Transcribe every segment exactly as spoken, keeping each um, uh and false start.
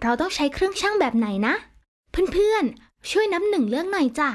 เราต้องใช้เครื่องชั่งแบบไหนนะเพื่อนๆช่วยนับหนึ่งเลือกหน่อยจ้ะ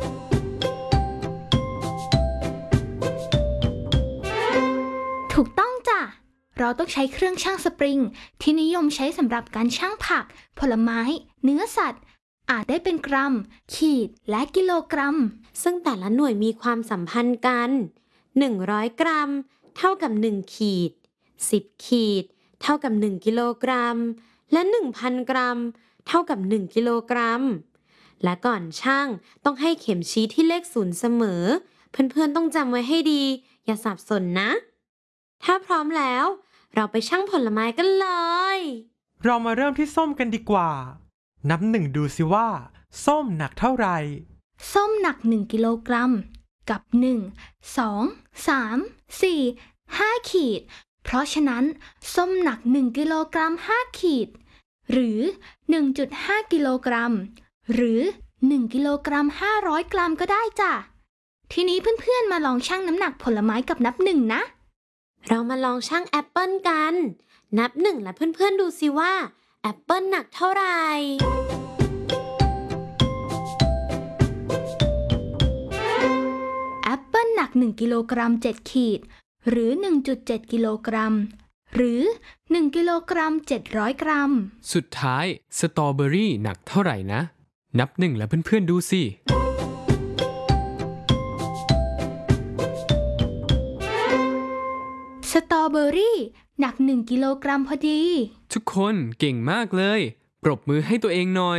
ถูกต้องจ้ะเราต้องใช้เครื่องชั่งสปริงที่นิยมใช้สำหรับการชั่งผักผลไม้เนื้อสัตว์อาจได้เป็นกรัมขีดและกิโลกรัมซึ่งแต่ละหน่วยมีความสัมพันธ์กันหนึ่งร้อยกรัมเท่ากับหนึ่งขีดสิบขีดเท่ากับหนึ่งกิโลกรัมและ หนึ่งพัน กรัมเท่ากับหนึ่งกิโลกรัมและก่อนชั่งต้องให้เข็มชี้ที่เลขศูนย์เสมอเพื่อนๆต้องจำไว้ให้ดีอย่าสับสนนะถ้าพร้อมแล้วเราไปชั่งผลไม้กันเลยเรามาเริ่มที่ส้มกันดีกว่านับหนึ่งดูสิว่าส้มหนักเท่าไหร่ส้มหนักหนึ่งกิโลกรัมกับหนึ่ง สอง สาม สี่ ห้าขีดเพราะฉะนั้นส้มหนักหนึ่งกิโลกรัมห้าขีดหรือ หนึ่งจุดห้า กิโลกรัมหรือหนึ่งกิโลกรัมห้าร้อยกรัมก็ได้จ้ะทีนี้เพื่อนๆมาลองชั่งน้ำหนักผลไม้กับนับหนึ่งนะเรามาลองชั่งแอปเปิลกันนับหนึ่งและเพื่อนๆดูสิว่าแอปเปิลหนักเท่าไหร่แอปเปิลหนักหนึ่งกิโลกรัมเจ็ดขีดหรือ หนึ่งจุดเจ็ด กิโลกรัมหรือหนึ่งกิโลกรัมเจ็ดร้อยกรัมสุดท้ายสตรอเบอรี่หนักเท่าไหร่นะนับหนึ่งและเพื่อนๆดูสิสตรอเบอรี่หนักหนึ่งกิโลกรัมพอดีทุกคนเก่งมากเลยปรบมือให้ตัวเองหน่อย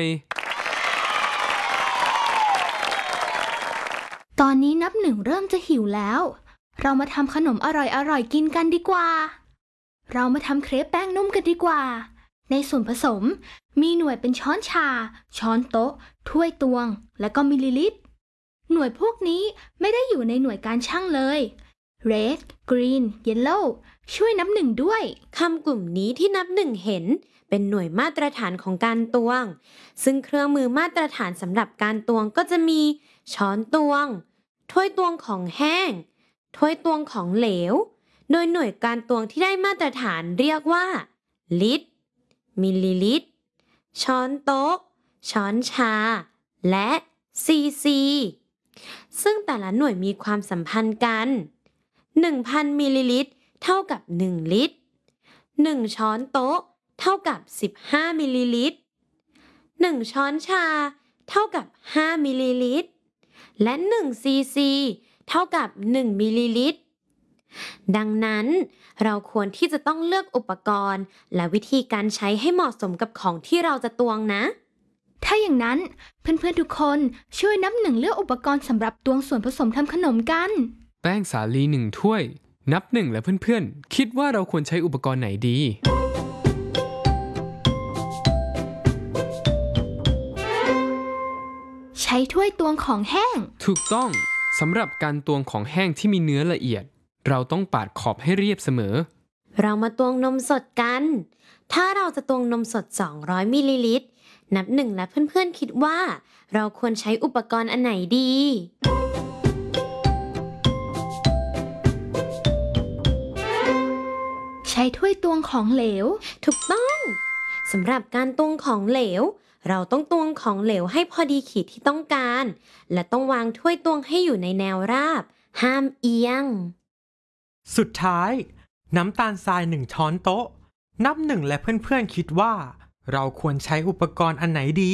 ตอนนี้นับหนึ่งเริ่มจะหิวแล้วเรามาทำขนมอร่อยๆกินกันดีกว่าเรามาทำเครปแป้งนุ่มกันดีกว่าในส่วนผสมมีหน่วยเป็นช้อนชาช้อนโต๊ะถ้วยตวงและก็มิลลิลิตรหน่วยพวกนี้ไม่ได้อยู่ในหน่วยการชั่งเลย Red Green Yellow ช่วยนับหนึ่งด้วยคำกลุ่มนี้ที่นับหนึ่งเห็นเป็นหน่วยมาตรฐานของการตวงซึ่งเครื่องมือมาตรฐานสำหรับการตวงก็จะมีช้อนตวงถ้วยตวงของแห้งถ้วยตวงของเหลวโดยหน่วยการตวงที่ได้มาตรฐานเรียกว่าลิตรมิลลิลิตรช้อนโต๊ะช้อนชาและซีซีซึ่งแต่ละหน่วยมีความสัมพันธ์กัน หนึ่งพัน มิลลิลิตรเท่ากับหนึ่งลิตรหนึ่งช้อนโต๊ะเท่ากับสิบห้ามิลลิลิตรหนึ่งช้อนชาเท่ากับห้ามิลลิลิตรและหนึ่งซีซีเท่ากับหนึ่งมิลลิลิตรดังนั้นเราควรที่จะต้องเลือกอุปกรณ์และวิธีการใช้ให้เหมาะสมกับของที่เราจะตวงนะถ้าอย่างนั้นเพื่อนๆทุกคนช่วยนับหนึ่งเลือกอุปกรณ์สำหรับตวงส่วนผสมทำขนมกันแป้งสาลีหนึ่งถ้วยนับหนึ่งและเพื่อนๆคิดว่าเราควรใช้อุปกรณ์ไหนดีใช้ถ้วยตวงของแห้งถูกต้องสำหรับการตวงของแห้งที่มีเนื้อละเอียดเราต้องปาดขอบให้เรียบเสมอเรามาตวงนมสดกันถ้าเราจะตวงนมสดสองร้อยมิลลิลิตรนับหนึ่งและเพื่อนๆคิดว่าเราควรใช้อุปกรณ์อันไหนดีใช้ถ้วยตวงของเหลวถูกต้องสำหรับการตวงของเหลวเราต้องตวงของเหลวให้พอดีขีดที่ต้องการและต้องวางถ้วยตวงให้อยู่ในแนวราบห้ามเอียงสุดท้ายน้ำตาลทรายหนึ่งช้อนโต๊ะนับหนึ่งและเพื่อนๆคิดว่าเราควรใช้อุปกรณ์อันไหนดี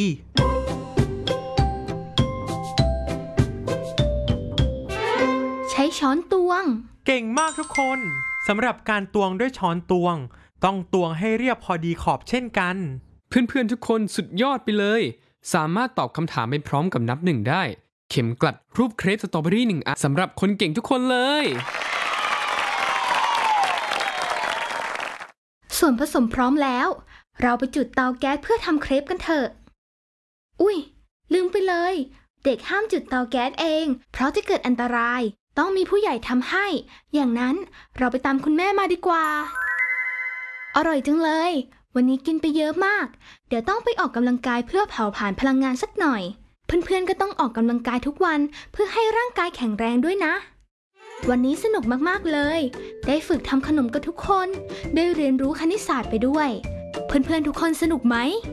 ใช้ช้อนตวงเก่งมากทุกคนสำหรับการตวงด้วยช้อนตวงต้องตวงให้เรียบพอดีขอบเช่นกันเพื่อนๆทุกคนสุดยอดไปเลยสามารถตอบคำถามไปพร้อมกับนับหนึ่งได้เข็มกลัดรูปเครปสตรอเบอรี่หนึ่งอันสำหรับคนเก่งทุกคนเลยส่วนผสมพร้อมแล้วเราไปจุดเตาแก๊สเพื่อทำเครปกันเถอะอุ้ยลืมไปเลยเด็กห้ามจุดเตาแก๊สเองเพราะจะเกิดอันตรายต้องมีผู้ใหญ่ทำให้อย่างนั้นเราไปตามคุณแม่มาดีกว่าอร่อยจังเลยวันนี้กินไปเยอะมากเดี๋ยวต้องไปออกกำลังกายเพื่อเผาผลาญพลังงานสักหน่อยเพื่อนๆก็ต้องออกกำลังกายทุกวันเพื่อให้ร่างกายแข็งแรงด้วยนะวันนี้สนุกมากๆเลยได้ฝึกทำขนมกับทุกคนได้เรียนรู้คณิตศาสตร์ไปด้วยเพื่อนๆทุกคนสนุกไหม